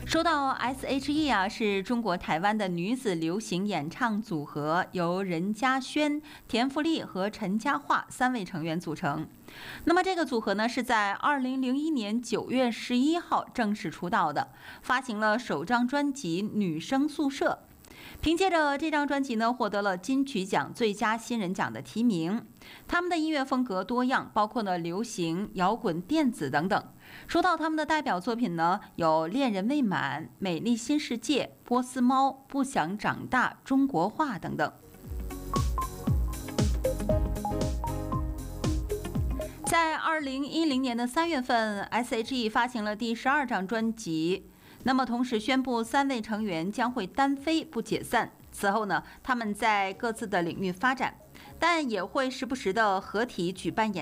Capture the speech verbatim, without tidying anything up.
说到 S H E 啊，是中国台湾的女子流行演唱组合，由任嘉萱、田馥甄和陈嘉桦三位成员组成。那么这个组合呢，是在二零零一年九月十一号正式出道的，发行了首张专辑《女生宿舍》。凭借着这张专辑呢，获得了金曲奖最佳新人奖的提名。他们的音乐风格多样，包括了流行、摇滚、电子等等。说到他们的代表作品呢，有《恋人未满》、《美丽新世界》、《波斯猫》、《不想长大》、《中国话》等等。在二零一零年的三月份 ，S H E 发行了第十二张专辑。那么，同时宣布三位成员将会单飞不解散。此后呢，他们在各自的领域发展，但也会时不时的合体举办演。